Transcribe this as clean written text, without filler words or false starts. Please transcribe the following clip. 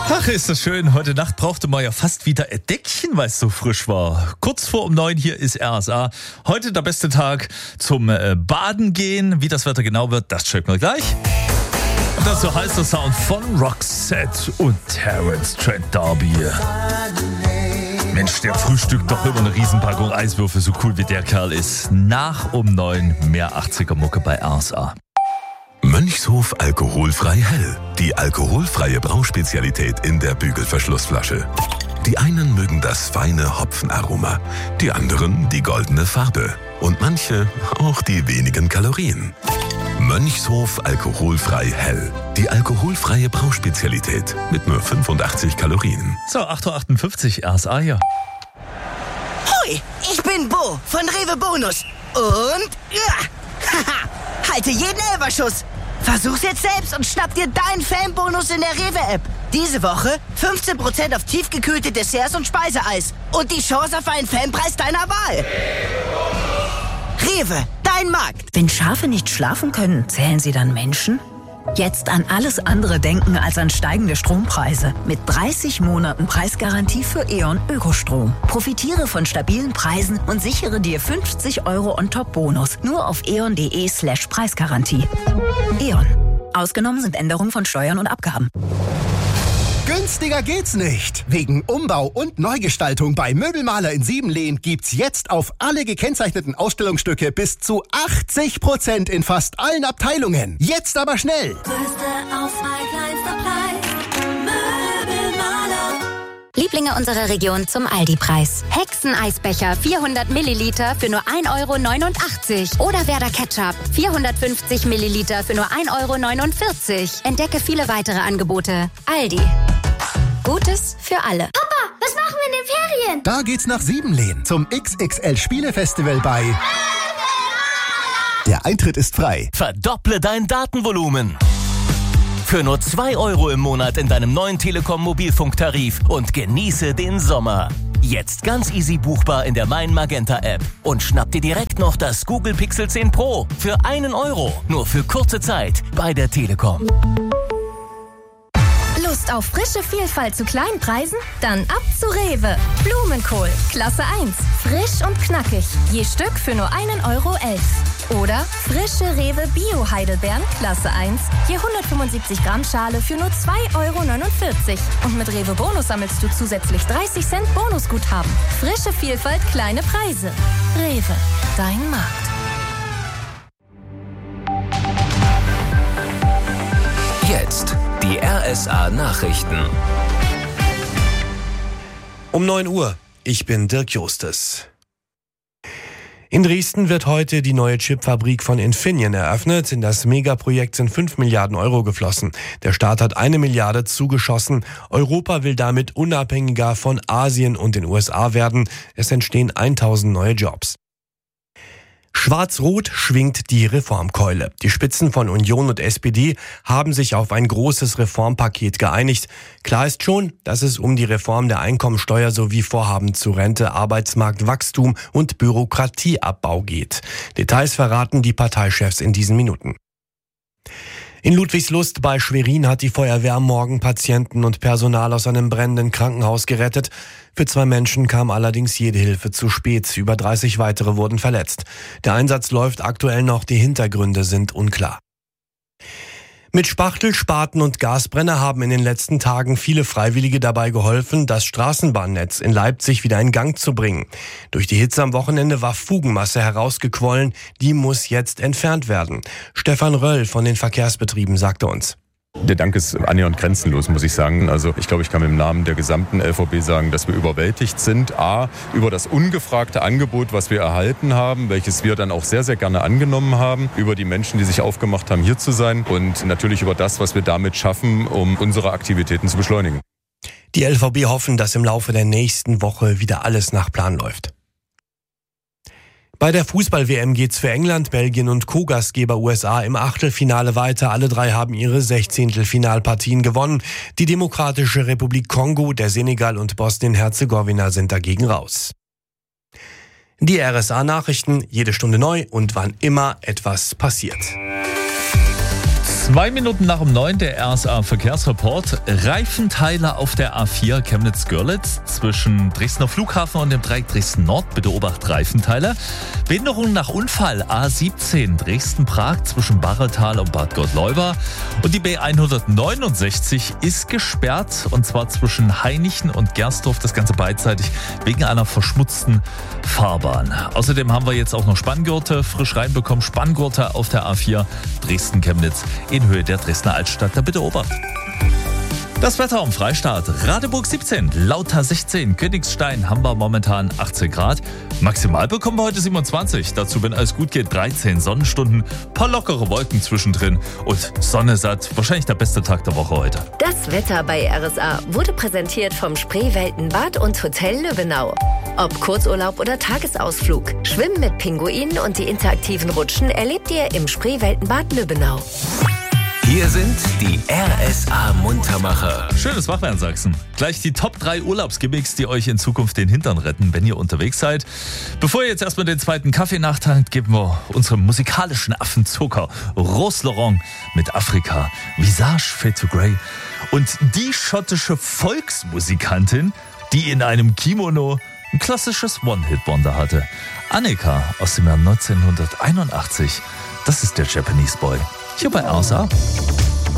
Ach, ist das schön. Heute Nacht brauchte man ja fast wieder ein Deckchen, weil es so frisch war. Kurz vor um 9 hier ist RSA. Heute der beste Tag zum Baden gehen. Wie das Wetter genau wird, das checken wir gleich. Und dazu heißt der Sound von Roxette und Terence Trent D'Arby. Mensch, der frühstückt doch immer eine Riesenpackung Eiswürfel, so cool wie der Kerl ist. Nach um 9 mehr 80er Mucke bei RSA. Mönchshof alkoholfrei hell. Die alkoholfreie Brauspezialität in der Bügelverschlussflasche. Die einen mögen das feine Hopfenaroma, die anderen die goldene Farbe und manche auch die wenigen Kalorien. Mönchshof alkoholfrei hell. Die alkoholfreie Brauspezialität mit nur 85 Kalorien. So, 8.58 Uhr, RSA hier. Hoi, ich bin Bo von Rewe Bonus. Und halte jeden Elferschuss. Versuch's jetzt selbst und schnapp dir deinen Fanbonus in der Rewe-App. Diese Woche 15% auf tiefgekühlte Desserts und Speiseeis. Und die Chance auf einen Fanpreis deiner Wahl. Rewe, dein Markt. Wenn Schafe nicht schlafen können, zählen sie dann Menschen? Jetzt an alles andere denken als an steigende Strompreise. Mit 30 Monaten Preisgarantie für E.ON Ökostrom. Profitiere von stabilen Preisen und sichere dir 50 € On-Top-Bonus. Nur auf eon.de/Preisgarantie. E.ON. Ausgenommen sind Änderungen von Steuern und Abgaben. Günstiger geht's nicht. Wegen Umbau und Neugestaltung bei Möbelmaler in Siebenlehn gibt's jetzt auf alle gekennzeichneten Ausstellungsstücke bis zu 80% in fast allen Abteilungen. Jetzt aber schnell. Größte Auswahl, kleinster Preis. Möbelmaler. Lieblinge unserer Region zum Aldi-Preis. Hexeneisbecher 400 Milliliter für nur 1,89 € oder Werder Ketchup 450 Milliliter für nur 1,49 €. Entdecke viele weitere Angebote. Aldi. Gutes für alle. Papa, was machen wir in den Ferien? Da geht's nach Siebenlehn zum XXL Spielefestival bei... Der Eintritt ist frei. Verdopple dein Datenvolumen. Für nur 2 € im Monat in deinem neuen Telekom-Mobilfunktarif und genieße den Sommer. Jetzt ganz easy buchbar in der Mein Magenta App. Und schnapp dir direkt noch das Google Pixel 10 Pro für 1 €. Nur für kurze Zeit bei der Telekom. Lust auf frische Vielfalt zu kleinen Preisen? Dann ab zu Rewe. Blumenkohl, Klasse 1. Frisch und knackig. Je Stück für nur 1,11 €. Oder frische Rewe Bio-Heidelbeeren, Klasse 1. Je 175 Gramm Schale für nur 2,49 €. Und mit Rewe Bonus sammelst du zusätzlich 30 Cent Bonusguthaben. Frische Vielfalt, kleine Preise. Rewe, dein Markt. Jetzt die RSA-Nachrichten. Um 9 Uhr. Ich bin Dirk Justes. In Dresden wird heute die neue Chipfabrik von Infineon eröffnet. In das Megaprojekt sind 5 Milliarden € geflossen. Der Staat hat 1 Milliarde zugeschossen. Europa will damit unabhängiger von Asien und den USA werden. Es entstehen 1000 neue Jobs. Schwarz-Rot schwingt die Reformkeule. Die Spitzen von Union und SPD haben sich auf ein großes Reformpaket geeinigt. Klar ist schon, dass es um die Reform der Einkommensteuer sowie Vorhaben zu Rente, Arbeitsmarktwachstum und Bürokratieabbau geht. Details verraten die Parteichefs in diesen Minuten. In Ludwigslust bei Schwerin hat die Feuerwehr am Morgen Patienten und Personal aus einem brennenden Krankenhaus gerettet. Für 2 Menschen kam allerdings jede Hilfe zu spät. Über 30 weitere wurden verletzt. Der Einsatz läuft aktuell noch, die Hintergründe sind unklar. Mit Spachtel, Spaten und Gasbrenner haben in den letzten Tagen viele Freiwillige dabei geholfen, das Straßenbahnnetz in Leipzig wieder in Gang zu bringen. Durch die Hitze am Wochenende war Fugenmasse herausgequollen, die muss jetzt entfernt werden. Stefan Röll von den Verkehrsbetrieben sagte uns: Der Dank ist annähernd grenzenlos, muss ich sagen. Also ich glaube, ich kann im Namen der gesamten LVB sagen, dass wir überwältigt sind. A, über das ungefragte Angebot, was wir erhalten haben, welches wir dann auch sehr, sehr gerne angenommen haben. Über die Menschen, die sich aufgemacht haben, hier zu sein. Und natürlich über das, was wir damit schaffen, um unsere Aktivitäten zu beschleunigen. Die LVB hoffen, dass im Laufe der nächsten Woche wieder alles nach Plan läuft. Bei der Fußball-WM geht's für England, Belgien und Co-Gastgeber USA im Achtelfinale weiter. Alle 3 haben ihre 16. gewonnen. Die Demokratische Republik Kongo, der Senegal und Bosnien-Herzegowina sind dagegen raus. Die RSA-Nachrichten, jede Stunde neu und wann immer etwas passiert. 2 Minuten nach um 9 der RSA-Verkehrsreport. Reifenteile auf der A4 Chemnitz-Görlitz zwischen Dresdner Flughafen und dem Dreieck Dresden-Nord. Bitte Obacht, Reifenteile. Behinderung nach Unfall A17 Dresden-Prag zwischen Barretal und Bad Gottleuba. Und die B169 ist gesperrt, und zwar zwischen Hainichen und Gersdorf. Das Ganze beidseitig wegen einer verschmutzten Fahrbahn. Außerdem haben wir jetzt auch noch Spanngurte frisch reinbekommen. Spanngurte auf der A4 Dresden-Chemnitz in Höhe der Dresdner Altstadt. Da bitte Obacht. Das Wetter am Freistaat. Radeburg 17, Lauter 16, Königstein haben wir momentan 18 Grad. Maximal bekommen wir heute 27. Dazu, wenn alles gut geht, 13 Sonnenstunden, paar lockere Wolken zwischendrin und Sonne satt. Wahrscheinlich der beste Tag der Woche heute. Das Wetter bei RSA wurde präsentiert vom Spreeweltenbad und Hotel Löbenau. Ob Kurzurlaub oder Tagesausflug, Schwimmen mit Pinguinen und die interaktiven Rutschen erlebt ihr im Spreeweltenbad Löbenau. Hier sind die RSA-Muntermacher. Schönes Wachwerden, Sachsen. Gleich die Top 3 Urlaubsgimmicks, die euch in Zukunft den Hintern retten, wenn ihr unterwegs seid. Bevor ihr jetzt erstmal den zweiten Kaffee nachtankt, geben wir unserem musikalischen Affenzucker Rose Laurent mit Afrika, Visage Fade to Grey und die schottische Volksmusikantin, die in einem Kimono ein klassisches One-Hit-Wonder hatte. Annika aus dem Jahr 1981. Das ist der Japanese Boy. Hier bei RSA.